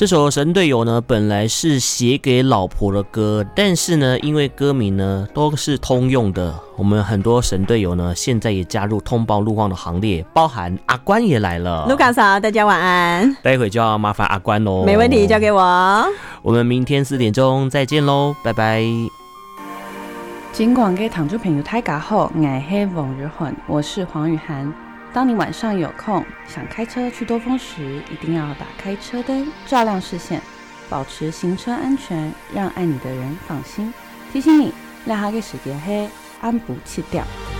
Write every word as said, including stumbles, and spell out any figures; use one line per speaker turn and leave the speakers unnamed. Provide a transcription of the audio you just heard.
这首神队友呢，本来是写给老婆的歌，但是呢，因为歌名呢都是通用的，我们很多神队友呢，现在也加入通报路况的行列，包含阿关也来了。
卢卡嫂，大家晚安。
待会就要麻烦阿关喽。
没问题，交给我。
我们明天四点钟再见喽，拜拜。
尽管给听众朋友大家好，我是王日混，我是黄雨涵。当你晚上有空想开车去兜风时，一定要打开车灯，照亮视线，保持行车安全，让爱你的人放心。提醒你，让下嘅時間係暗晡七點。